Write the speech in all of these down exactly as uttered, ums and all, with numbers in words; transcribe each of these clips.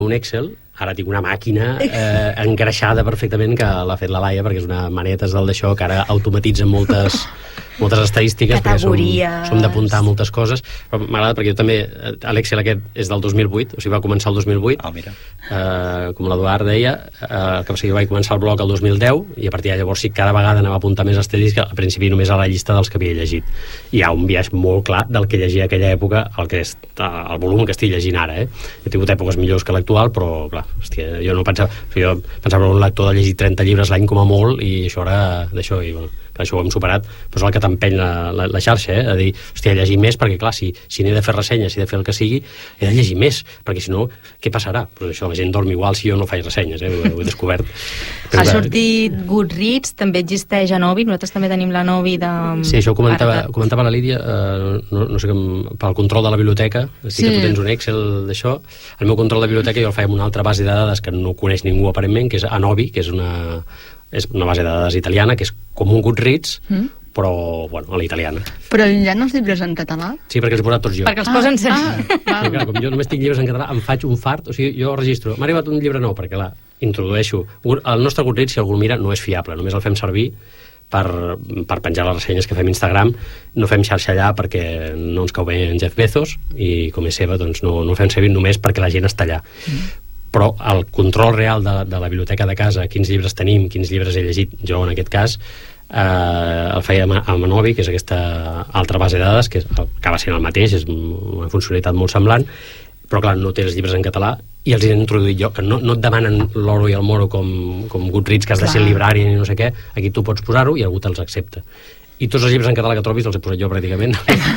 un Excel, ara tinc una màquina eh, engreixada perfectament que l'ha fet la Laia, perquè és una maneta del d'això que ara automatitza moltes, moltes estadístiques, perquè som, som d'apuntar moltes coses, però m'agrada perquè jo també, l'Excel aquest és del dos mil vuit, o sigui, va començar el dos mil vuit, oh, mira. Eh, com l'Eduard deia, eh, que o sigui, jo vaig començar el blog el dos mil deu, i a partir de llavors sí, cada vegada anava a apuntar més estadístiques, al principi només a la llista dels que havia llegit. Hi ha un biaix molt clar del que llegia aquella època, el, que és, el volum que estic llegint ara, eh? He tingut èpoques millors que l'actual, però clar, hòstia, jo no pensava, jo pensava que un lector de llegir trenta llibres l'any com a molt, i això ara, d'això, i bueno, que això ho hem superat, però és el que t'empeny la, la, la xarxa, eh? A dir, hòstia, llegir més, perquè clar, si, si n'he de fer ressenyes, si he de fer el que sigui, he de llegir més, perquè si no, què passarà? Però això, la gent dorm igual si jo no faig ressenyes, eh? Ho, ho he descobert. Ha sortit Goodreads, també existeix Anovi, nosaltres també tenim l'Anovi de... Sí, això ho comentava, comentava la Lídia, eh, no, no sé com, pel control de la biblioteca, sí, sí, que tu tens un Excel d'això, el meu control de biblioteca jo el faig amb una altra base de dades que no coneix ningú aparentment, que és Anovi, que és una... és una base de dades italiana, que és com un Goodreads, mm. però, bueno, a la italiana. Però hi ha els llibres en català? Sí, perquè els he posat tots jo. Perquè els ah, posen sempre. Ah, clar, com jo només tinc llibres en català, em faig un fart, o sigui, jo registro, m'ha arribat un llibre nou, perquè, clar, introdueixo. El nostre Goodreads, si algú el mira, no és fiable, només el fem servir per, per penjar les ressenyes que fem a Instagram, no fem xarxa allà perquè no ens cau bé en Jeff Bezos, i com és seva, doncs no, no fem servir només perquè la gent està allà. Mm. Però el control real de, de la biblioteca de casa, quins llibres tenim, quins llibres he llegit, jo en aquest cas, eh, el feia amb Anovi, que és aquesta altra base de dades, que acaba sent el mateix, és una funcionalitat molt semblant, però clar, no té els llibres en català, i els he introduït jo, que no, no et demanen l'oro i el moro com, com Goodreads, que has de ser librari i no sé què, aquí tu pots posar-ho i algú te'ls accepta. I tots els llibres en català que trobis els he posat jo pràcticament.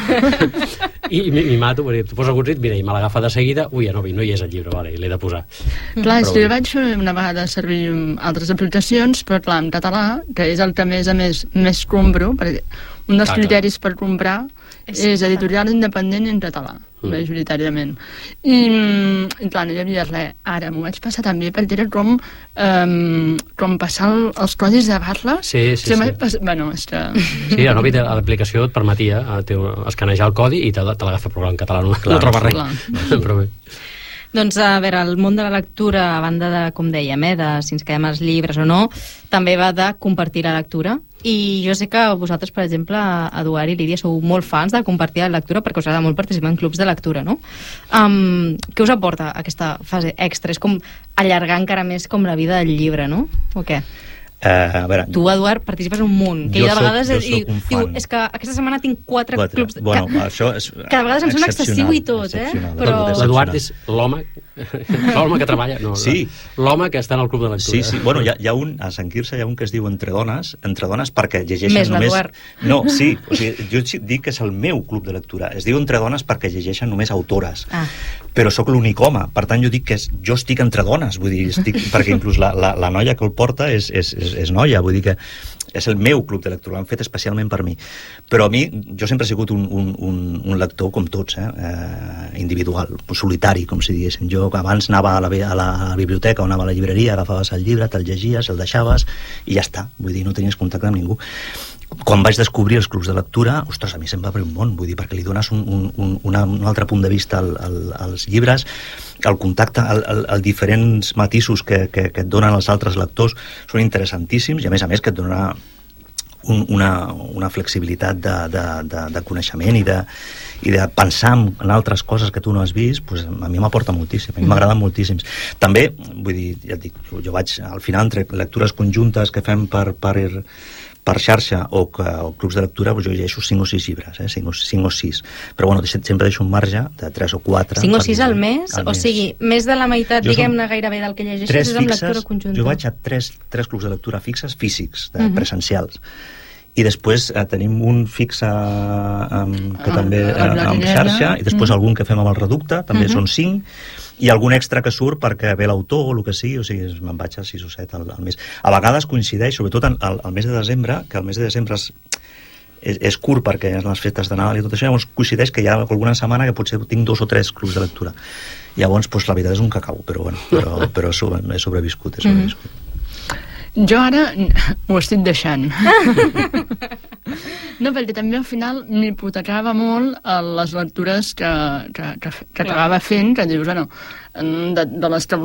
I m'hi mato, perquè tu poses Goodreads, mira, i me l'agafa de seguida, ui, no, no hi és el llibre, vale, l'he de posar. Clar, però, jo vaig fer una vegada servir altres aplicacions, però clar, en català, que és el que més a més més compro, perquè un dels ah, criteris clar. Per comprar és, és editorial independent en català, mm. majoritàriament. I, i clar, no hi havia res. Ara m'ho vaig passar també perquè era com, um, com passar el, els codis de barra. Sí, sí, sí. Pas... Bueno, és que... Sí, a Novi l'aplicació et permetia escanejar el codi i te, te l'agafa, però en català no, clar, no troba res. Però bé. Doncs, a veure, el món de la lectura, a banda de, com dèiem, eh, de si ens quedem els llibres o no, també va de compartir la lectura. I jo sé que vosaltres, per exemple, Eduard i Lídia, sou molt fans de compartir la lectura perquè us agrada molt participar en clubs de lectura, no? Um, què us aporta aquesta fase extra? És com allargar encara més com la vida del llibre, no? O què? Uh, a veure, tu, Eduard, participes un munt, que jo, jo de vegades soc, jo diu, diu, és que aquesta setmana tinc quatre, quatre. clubs bueno, que, això és que de vegades em sembla excessiu i tot, eh? Però... l'Eduard és l'home l'home que treballa, no, sí. l'home que està en el club de lectura. Sí, sí, bueno, hi ha, hi ha un, a Sant Quirze hi ha un que es diu Entre Dones, Entre Dones perquè llegeixen més només... l'Eduard. No, sí, o sigui, jo dic que és el meu club de lectura, es diu Entre Dones perquè llegeixen només autores, ah. però sóc l'únic home, per tant jo dic que és, jo estic entre dones, vull dir, estic, perquè inclús la, la, la noia que el porta és, és, és, és noia, vull dir que és el meu club de lectura, l'han fet especialment per mi. Però a mi, jo sempre he sigut un, un, un, un lector com tots, eh? Eh, individual, solitari, com si diguéssim. Jo abans anava a la, a la biblioteca o anava a la llibreria, agafaves el llibre, te'l llegies, el deixaves i ja està. Vull dir, no tenies contacte amb ningú. Quan vaig descobrir els clubs de lectura, ostres, a mi se'm va obrir un món, vull dir, perquè li dones un, un, un, una, un altre punt de vista al, al, als llibres, el contacte, el, el, el diferents matisos que, que, que et donen els altres lectors són interessantíssims i a més a més que et donarà un, una, una flexibilitat de, de, de, de coneixement i de, i de pensar en altres coses que tu no has vist, pues, a mi m'aporta moltíssim, a mi m'agraden moltíssims. També, vull dir, ja et dic, jo vaig al final entre lectures conjuntes que fem per, per per xarxa o, que, o clubs de lectura, doncs jo llegeixo cinc o sis llibres, eh? cinc, o, cinc o sis. Però bueno, sempre deixo un marge de tres o quatre. cinc o sis al mes? Al o mes. Sigui, més de la meitat, diguem-ne, gairebé del que llegeixes és amb lectura conjunta. Jo vaig a tres, tres clubs de lectura fixes, físics, de, uh-huh. presencials. I després eh, tenim un fix a, a, que ah, també eh, amb xarxa, i després uh-huh. algun que fem amb el Reducte, també uh-huh. són cinc, i algun extra que surt perquè ve l'autor o el que sigui, o sigui, me'n vaig a sis o set al, al mes. A vegades coincideix, sobretot en, al, al mes de desembre, que el mes de desembre és, és, és curt perquè hi ha les festes de Nadal i tot això, llavors coincideix que hi ha alguna setmana que potser tinc dos o tres clubs de lectura. Llavors, doncs, la veritat és un cacau, però bueno, però, però he sobreviscut, he sobreviscut. Mm-hmm. Jo ara ho estic deixant. No, perquè també al final m'hipotecava molt a les lectures que, que, que, que acabava fent, que dius, bueno, de, de les que